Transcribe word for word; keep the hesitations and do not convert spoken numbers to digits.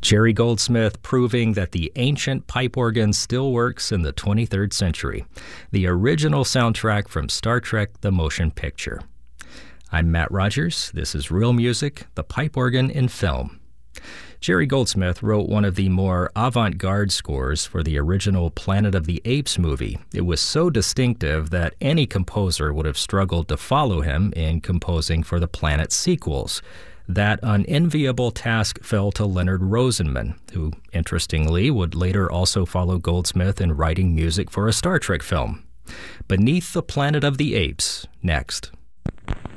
Jerry Goldsmith proving that the ancient pipe organ still works in the twenty-third century. The original soundtrack from Star Trek: The Motion Picture. I'm Matt Rogers. This is Real Music, the pipe organ in film. Jerry Goldsmith wrote one of the more avant-garde scores for the original Planet of the Apes movie. It was so distinctive that any composer would have struggled to follow him in composing for the Planet sequels. That unenviable task fell to Leonard Rosenman, who, interestingly, would later also follow Goldsmith in writing music for a Star Trek film. Beneath the Planet of the Apes, next.